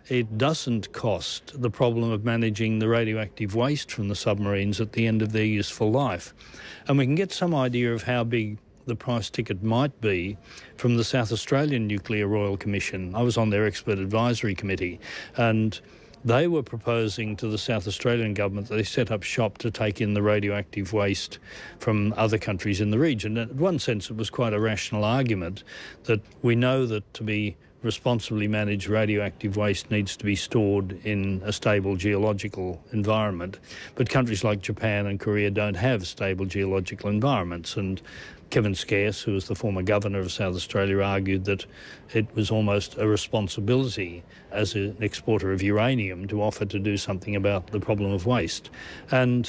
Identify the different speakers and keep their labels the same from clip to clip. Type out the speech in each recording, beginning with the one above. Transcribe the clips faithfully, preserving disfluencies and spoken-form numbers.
Speaker 1: it doesn't cost the problem of managing the radioactive waste from the submarines at the end of their useful life. And we can get some idea of how big the price ticket might be from the South Australian Nuclear Royal Commission. I was on their expert advisory committee, and they were proposing to the South Australian government that they set up shop to take in the radioactive waste from other countries in the region. And in one sense, it was quite a rational argument that we know that to be responsibly managed radioactive waste needs to be stored in a stable geological environment. But countries like Japan and Korea don't have stable geological environments. And Kevin Scarce, who was the former governor of South Australia, argued that it was almost a responsibility as an exporter of uranium to offer to do something about the problem of waste. And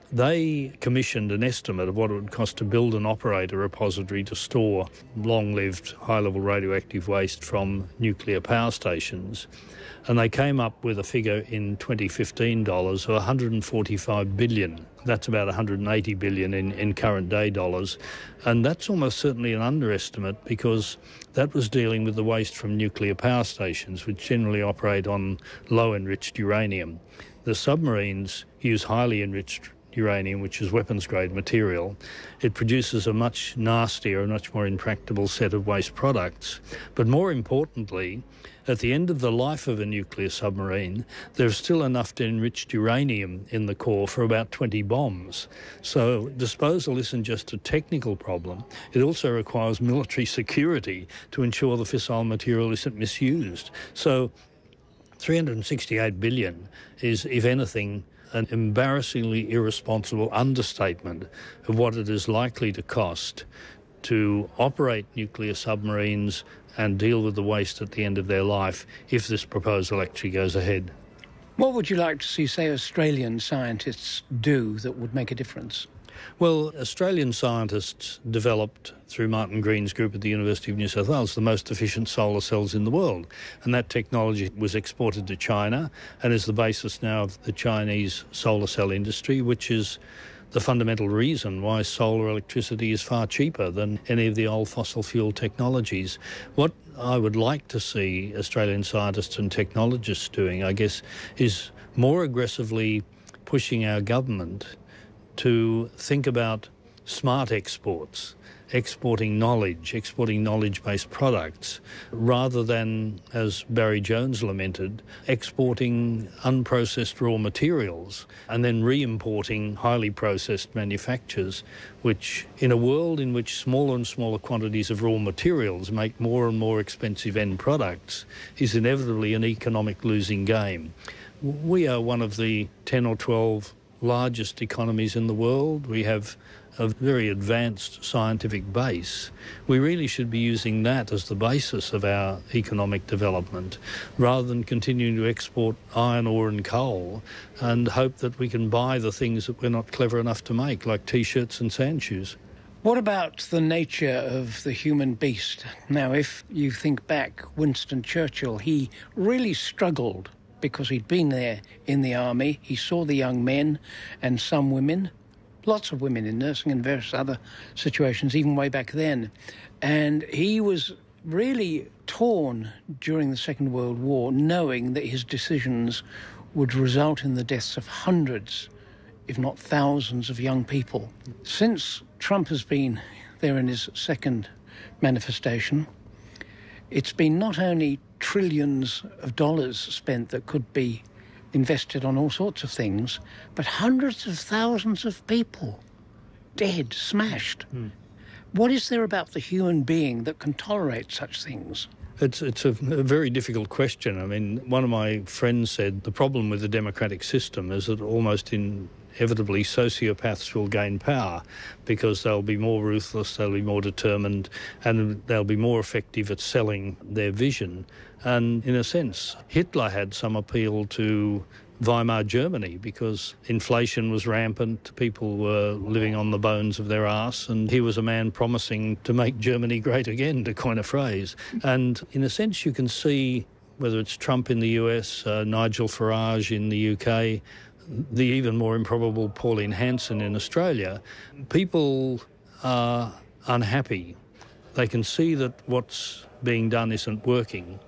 Speaker 1: they commissioned an estimate of what it would cost to build and operate a repository to store long-lived, high-level radioactive waste from nuclear power stations. And they came up with a figure in twenty fifteen dollars of one hundred forty-five billion dollars. That's about one hundred eighty billion dollars in, in current day dollars. And that's almost certainly an underestimate, because that was dealing with the waste from nuclear power stations, which generally operate on low-enriched uranium. The submarines use highly enriched uranium, which is weapons-grade material. It produces a much nastier and much more intractable set of waste products. But more importantly, at the end of the life of a nuclear submarine, there's still enough enriched uranium in the core for about twenty bombs. So disposal isn't just a technical problem, it also requires military security to ensure the fissile material isn't misused. So three hundred sixty-eight billion dollars is, if anything, an embarrassingly irresponsible understatement of what it is likely to cost to operate nuclear submarines and deal with the waste at the end of their life if this proposal actually goes ahead.
Speaker 2: What would you like to see, say, Australian scientists do that would make a difference?
Speaker 1: Well, Australian scientists developed, through Martin Green's group at the University of New South Wales, the most efficient solar cells in the world. And that technology was exported to China and is the basis now of the Chinese solar cell industry, which is the fundamental reason why solar electricity is far cheaper than any of the old fossil fuel technologies. What I would like to see Australian scientists and technologists doing, I guess, is more aggressively pushing our government to think about smart exports, exporting knowledge, exporting knowledge-based products, rather than, as Barry Jones lamented, exporting unprocessed raw materials and then re-importing highly processed manufactures, which, in a world in which smaller and smaller quantities of raw materials make more and more expensive end products, is inevitably an economic losing game. We are one of the ten or twelve largest economies in the world. We have a very advanced scientific base. We really should be using that as the basis of our economic development, rather than continuing to export iron ore and coal and hope that we can buy the things that we're not clever enough to make, like T-shirts and sand shoes.
Speaker 2: What about the nature of the human beast? Now, if you think back, Winston Churchill, he really struggled because he'd been there in the army. He saw the young men and some women, lots of women in nursing and various other situations, even way back then. And he was really torn during the Second World War, knowing that his decisions would result in the deaths of hundreds, if not thousands, of young people. Since Trump has been there in his second manifestation, it's been not only trillions of dollars spent that could be invested on all sorts of things, but hundreds of thousands of people dead, smashed. Mm. What is there about the human being that can tolerate such things?
Speaker 1: It's it's a, a very difficult question. I mean, one of my friends said the problem with the democratic system is that almost inevitably sociopaths will gain power because they'll be more ruthless, they'll be more determined, and they'll be more effective at selling their vision. And in a sense, Hitler had some appeal to Weimar Germany because inflation was rampant, people were living on the bones of their arse, and he was a man promising to make Germany great again, to coin a phrase. And in a sense, you can see, whether it's Trump in the U S, uh, Nigel Farage in the U K, the even more improbable Pauline Hanson in Australia, people are unhappy. They can see that what's being done isn't working.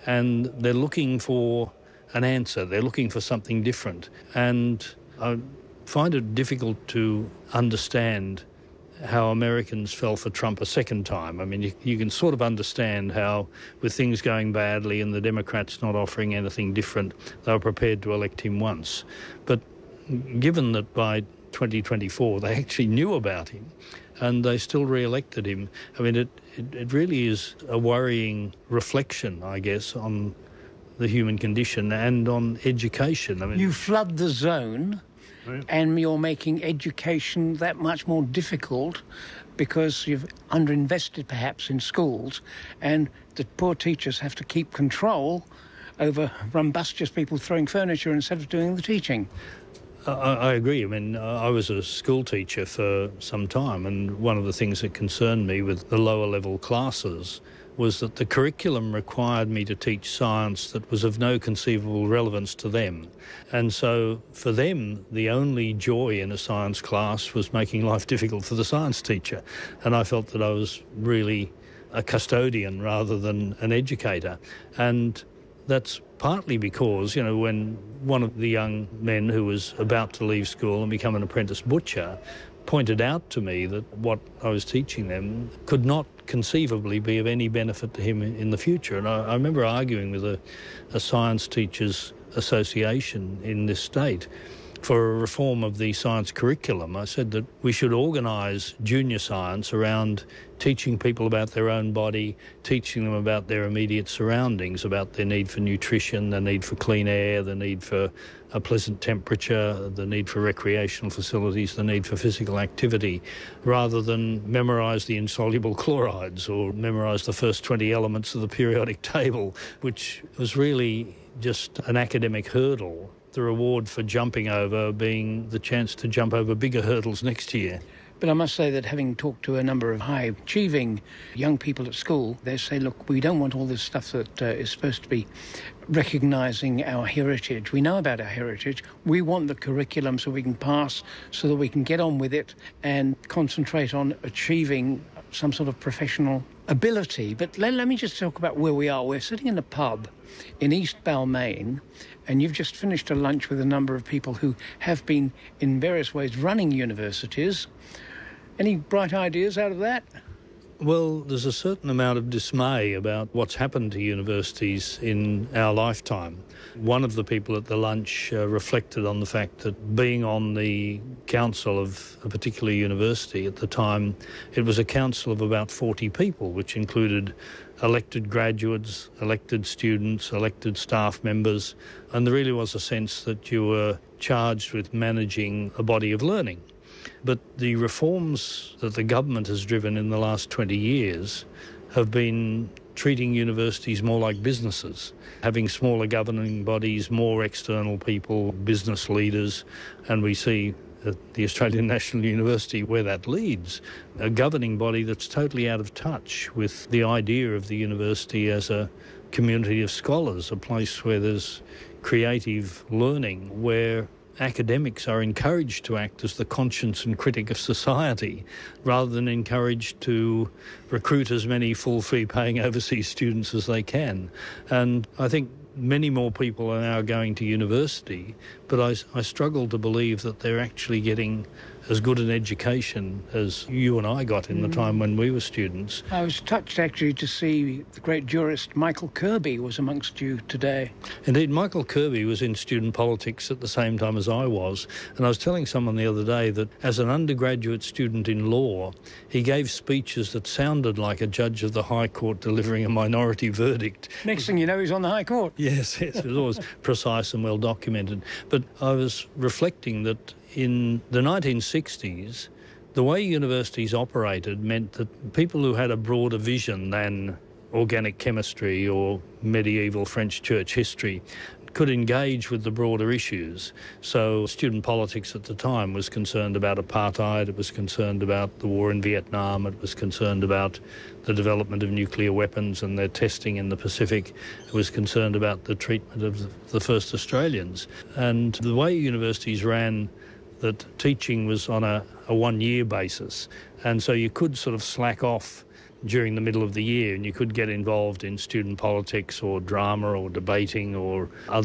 Speaker 1: and they're looking for an answer. They're looking for something different. And I find it difficult to understand how Americans fell for Trump a second time. I mean, you, you can sort of understand how, with things going badly and the Democrats not offering anything different, they were prepared to elect him once. But given that by twenty twenty-four they actually knew about him and they still re-elected him, I mean, it, it, it really is a worrying reflection, I guess, on the human condition and on education. I mean,
Speaker 2: you flood the zone, and you're making education that much more difficult because you've underinvested perhaps in schools, and the poor teachers have to keep control over rumbustious people throwing furniture instead of doing the teaching.
Speaker 1: I, I agree. I mean, I was a school teacher for some time, and one of the things that concerned me with the lower level classes was that the curriculum required me to teach science that was of no conceivable relevance to them. And so for them, the only joy in a science class was making life difficult for the science teacher. And I felt that I was really a custodian rather than an educator. And that's partly because, you know, when one of the young men who was about to leave school and become an apprentice butcher pointed out to me that what I was teaching them could not conceivably be of any benefit to him in the future. And I, I remember arguing with a, a science teachers association in this state for a reform of the science curriculum. I said that we should organise junior science around teaching people about their own body, teaching them about their immediate surroundings, about their need for nutrition, the need for clean air, the need for a pleasant temperature, the need for recreational facilities, the need for physical activity, rather than memorise the insoluble chlorides or memorise the first twenty elements of the periodic table, which was really just an academic hurdle. The reward for jumping over being the chance to jump over bigger hurdles next year.
Speaker 2: But I must say that having talked to a number of high-achieving young people at school, they say, look, we don't want all this stuff that uh, is supposed to be recognising our heritage. We know about our heritage. We want the curriculum so we can pass, so that we can get on with it and concentrate on achieving some sort of professional ability. But let, let me just talk about where we are. We're sitting in a pub in East Balmain, and you've just finished a lunch with a number of people who have been, in various ways, running universities. Any bright ideas out of that?
Speaker 1: Well, there's a certain amount of dismay about what's happened to universities in our lifetime. One of the people at the lunch uh, reflected on the fact that being on the council of a particular university at the time, it was a council of about forty people, which included elected graduates, elected students, elected staff members, and there really was a sense that you were charged with managing a body of learning. But the reforms that the government has driven in the last twenty years have been treating universities more like businesses, having smaller governing bodies, more external people, business leaders, and we see at the Australian National University where that leads, a governing body that's totally out of touch with the idea of the university as a community of scholars, a place where there's creative learning, where academics are encouraged to act as the conscience and critic of society rather than encouraged to recruit as many full fee paying overseas students as they can. And I think many more people are now going to university, but I, I struggle to believe that they're actually getting as good an education as you and I got in mm. the time when we were students.
Speaker 2: I was touched actually to see the great jurist Michael Kirby was amongst you today.
Speaker 1: Indeed, Michael Kirby was in student politics at the same time as I was, and I was telling someone the other day that as an undergraduate student in law, he gave speeches that sounded like a judge of the High Court delivering a minority verdict.
Speaker 2: Next thing you know, he's on the High Court.
Speaker 1: Yes, yes, it was always precise and well documented. But I was reflecting that in the nineteen sixties, the way universities operated meant that people who had a broader vision than organic chemistry or medieval French church history could engage with the broader issues. So student politics at the time was concerned about apartheid, it was concerned about the war in Vietnam, it was concerned about the development of nuclear weapons and their testing in the Pacific, it was concerned about the treatment of the first Australians. And the way universities ran, that teaching was on a, a one-year basis, and so you could sort of slack off during the middle of the year, and you could get involved in student politics or drama or debating or other